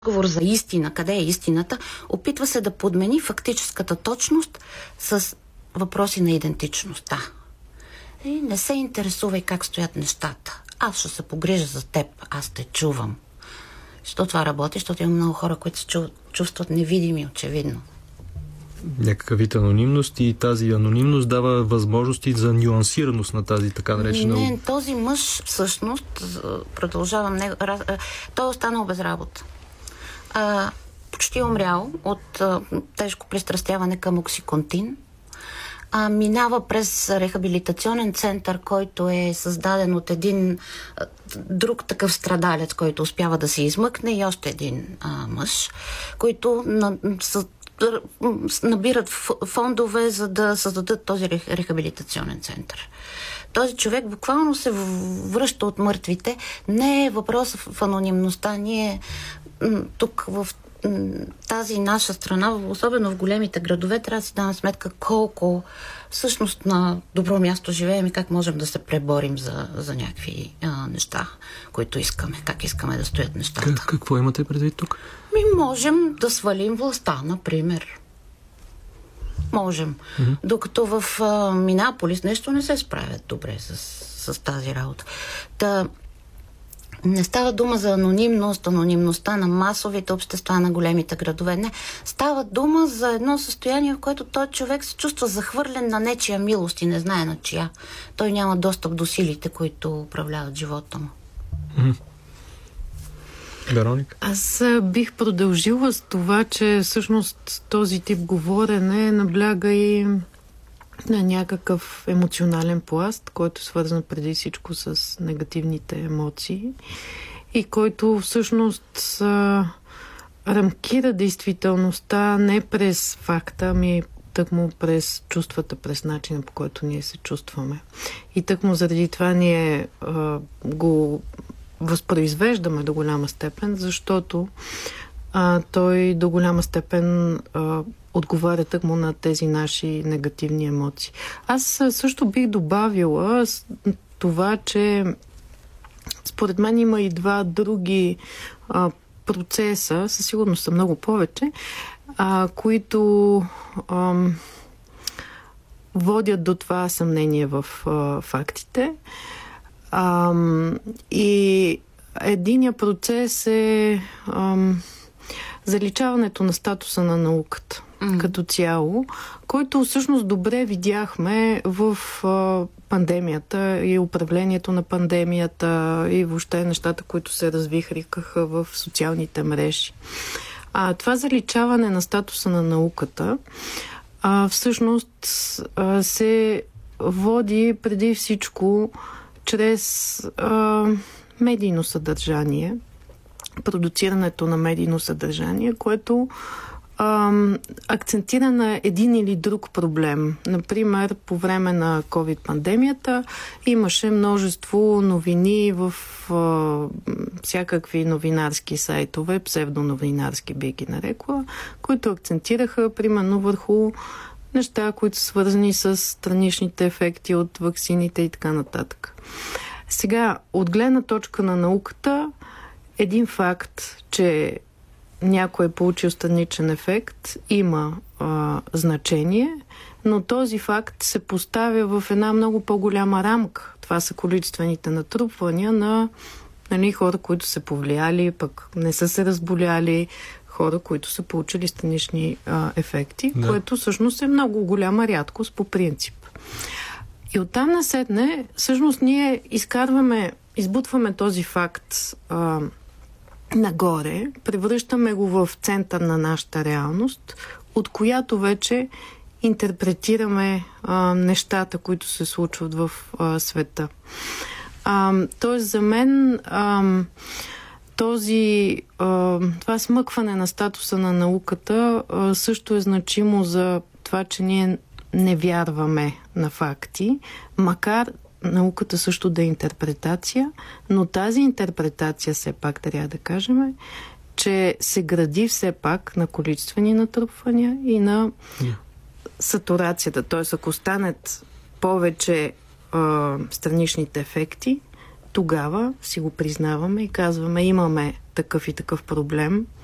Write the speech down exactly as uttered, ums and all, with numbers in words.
Говор за истина, къде е истината, опитва се да подмени фактическата точност с въпроси на идентичността. И не се интересувай как стоят нещата. Аз ще се погрижа за теб, аз те чувам. Що това работи? Защото има много хора, които се чувстват невидими, очевидно. Някакъв вид анонимност, и тази анонимност дава възможности за нюансираност на тази така наречена... Не, този мъж всъщност, продължавам, не, той е останал без работа. А, почти умрял от а, тежко пристрастяване към оксиконтин. А, минава през рехабилитационен център, който е създаден от един а, друг такъв страдалец, който успява да се измъкне, и още един а, мъж, които на, са, набират фондове, за да създадат този рехабилитационен център. Този човек буквално се връща от мъртвите. Не е въпрос в анонимността. Ние тук в тази наша страна, особено в големите градове, трябва да си даваме сметка колко всъщност на добро място живеем и как можем да се преборим за, за някакви а, неща, които искаме. Как искаме да стоят нещата. Как, какво имате предвид тук? Ми можем да свалим властта, например. Можем. Mm-hmm. Докато в а, Минеаполис нещо не се справят добре с, с тази работа. Та, не става дума за анонимност, анонимността на масовите общества на големите градове. Не. Става дума за едно състояние, в което той човек се чувства захвърлен на нечия милост и не знае на чия. Той няма достъп до силите, които управляват живота му. Mm-hmm. Вероника? Аз бих продължила с това, че всъщност този тип говорене набляга и на някакъв емоционален пласт, който е свързан преди всичко с негативните емоции и който всъщност а, рамкира действителността не през факта, ами тъкмо през чувствата, през начина, по който ние се чувстваме. И тъкмо заради това ние а, го възпроизвеждаме до голяма степен, защото а, той до голяма степен а, отговаря тъкмо на тези наши негативни емоции. Аз също бих добавила това, че според мен има и два други а, процеса, със сигурност са много повече, а, които а, водят до това съмнение в а, фактите. А, и единият процес е а, заличаването на статуса на науката mm. като цяло, който всъщност добре видяхме в а, пандемията и управлението на пандемията и въобще нещата, които се развихрикаха в социалните мрежи. А това заличаване на статуса на науката а, всъщност а, се води преди всичко чрез а, медийно съдържание, продуцирането на медийно съдържание, което а, акцентира на един или друг проблем. Например, по време на ковид-пандемията имаше множество новини в а, всякакви новинарски сайтове, псевдоновинарски би ги нарекла, които акцентираха примерно върху неща, които са свързани с страничните ефекти от ваксините и така нататък. Сега, от гледна точка на науката, един факт, че някой е получил страничен ефект, има а, значение, но този факт се поставя в една много по-голяма рамка. Това са количествените натрупвания на, нали, хора, които са повлияли, пък не са се разболяли, хора, които са получили странични а, ефекти, да. Което всъщност е много голяма рядкост по принцип. И оттам насетне, всъщност ние изкарваме, избутваме този факт а, нагоре, превръщаме го в център на нашата реалност, от която вече интерпретираме а, нещата, които се случват в а, света. А, тоест за мен а, този, а, това смъкване на статуса на науката а, също е значимо за това, че ние не вярваме на факти, макар науката също да е интерпретация, но тази интерпретация все пак трябва да кажем, че се гради все пак на количествени натрупвания и на yeah. сатурацията. Т.е. ако станат повече а, страничните ефекти, тогава си го признаваме и казваме, имаме такъв и такъв проблем,